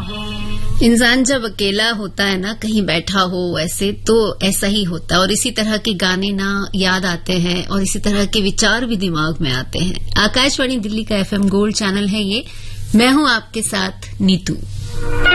इंसान जब अकेला होता है ना, कहीं बैठा हो ऐसे, तो ऐसा ही होता है और इसी तरह के गाने ना याद आते हैं और इसी तरह के विचार भी दिमाग में आते हैं। आकाशवाणी दिल्ली का FM गोल्ड चैनल है ये। मैं हूं आपके साथ नीतू।